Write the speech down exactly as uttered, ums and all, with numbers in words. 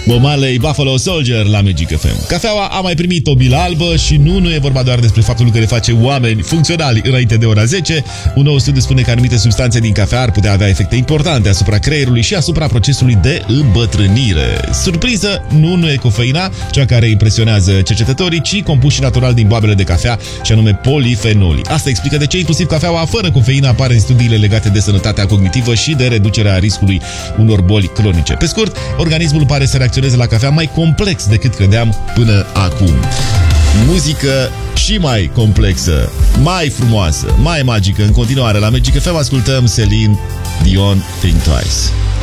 Bob Marley, Buffalo Soldier la Magic F M. Cafeaua a mai primit o bilă albă și nu, nu e vorba doar despre faptul că le face oameni funcționali înainte de ora zece. Un nou studiu spune că anumite substanțe din cafea ar putea avea efecte importante asupra creierului și asupra procesului de îmbătrânire. Surpriză, nu, nu e cofeina, cea care impresionează cercetătorii, ci compuși natural din boabele de cafea, și anume polifenoli. Asta explică de ce inclusiv cafeaua fără cofeină apare în studiile legate de sănătatea cognitivă și de reducerea riscului unor boli cronice. Pe scurt, organismul pare să reacționeze la cafea mai complex decât credeam până acum. Muzică și mai complexă, mai frumoasă, mai magică în continuare la Magic F M. Ascultăm Celine Dion, Think Twice.